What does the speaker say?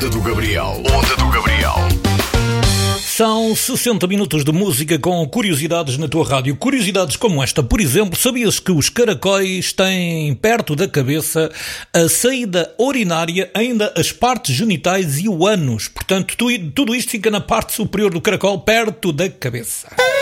Onda do Gabriel. Onda do Gabriel. São 60 minutos de música com curiosidades na tua rádio. Curiosidades como esta, por exemplo, sabias que os caracóis têm perto da cabeça a saída urinária, ainda as partes genitais e o ânus. Portanto, tudo isto fica na parte superior do caracol, perto da cabeça.